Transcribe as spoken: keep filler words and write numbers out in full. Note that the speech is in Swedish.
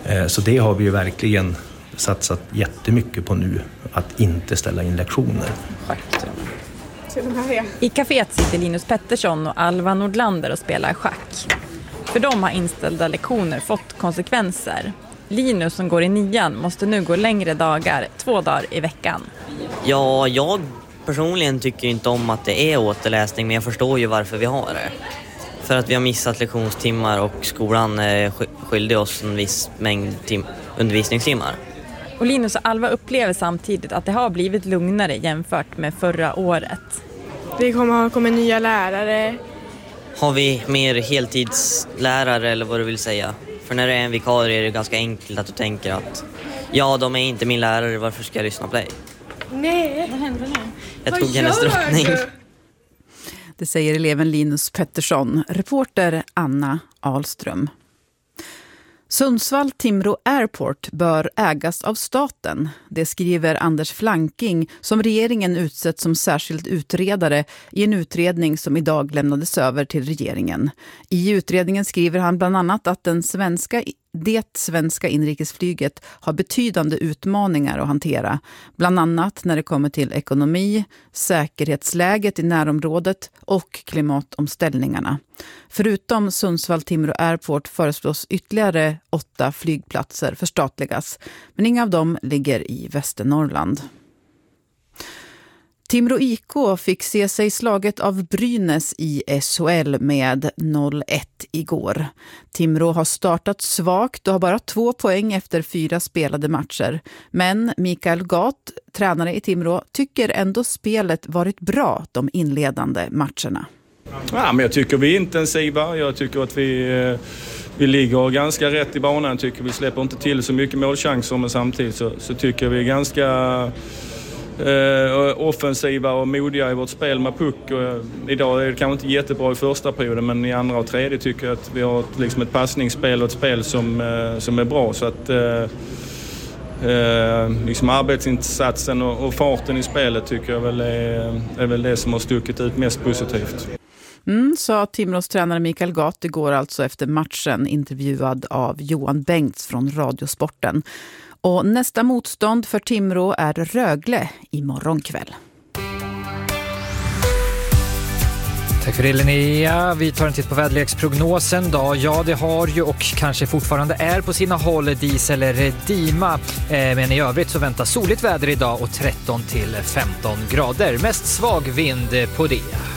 Så det har vi ju verkligen satsat jättemycket på nu, att inte ställa in lektioner. I kaféet sitter Linus Pettersson och Alva Nordlander och spelar schack. För de har inställda lektioner fått konsekvenser. Linus som går i nian måste nu gå längre dagar, två dagar i veckan. Ja, jag personligen tycker inte om att det är återläsning, men jag förstår ju varför vi har det. För att vi har missat lektionstimmar och skolan skyldig oss en viss mängd tim- undervisningstimmar. Och Linus och Alva upplever samtidigt att det har blivit lugnare jämfört med förra året. Det kommer komma nya lärare. Har vi mer heltidslärare eller vad du vill säga? För när det är en vikarie är det ganska enkelt att du tänker att ja, de är inte min lärare, varför ska jag lyssna på dig? Nej, vad händer nu? Jag tog hennes drottning. Det säger eleven Linus Pettersson, reporter Anna Ahlström. Sundsvall Timrå Airport bör ägas av staten. Det skriver Anders Flanking som regeringen utsett som särskild utredare i en utredning som idag lämnades över till regeringen. I utredningen skriver han bland annat att den svenska, det svenska inrikesflyget har betydande utmaningar att hantera. Bland annat när det kommer till ekonomi, säkerhetsläget i närområdet och klimatomställningarna. Förutom Sundsvall Timrå Airport föreslås ytterligare åtta flygplatser förstatligas, men inga av dem ligger i Västernorrland. Timrå I K fick se sig slaget av Brynäs i S H L med noll ett igår. Timrå har startat svagt och har bara två poäng efter fyra spelade matcher. Men Mikael Gat, tränare i Timrå, tycker ändå spelet varit bra de inledande matcherna. Ja, men jag tycker vi är intensiva. Jag tycker att vi, vi ligger ganska rätt i banan. Jag tycker vi släpper inte till så mycket målchanser, men samtidigt så, så tycker jag vi är ganska eh, offensiva och modiga i vårt spel med puck. Och idag är det kanske inte jättebra i första perioden, men i andra och tredje tycker jag att vi har ett, liksom ett passningsspel och ett spel som, eh, som är bra. Så att eh, eh, liksom arbetsinsatsen och, och farten i spelet tycker jag väl är, är väl det som har stuckit ut mest positivt. Mm, sa Timrås tränare Mikael Gat igår, alltså efter matchen, intervjuad av Johan Bengts från Radiosporten. Och nästa motstånd för Timrå är Rögle imorgon kväll. Tack för det, Linnea. Vi tar en titt på väderleksprognosen då. Ja, det har ju och kanske fortfarande är på sina håll dis eller dima. Men i övrigt så väntar soligt väder idag och tretton till femton grader. Mest svag vind på det.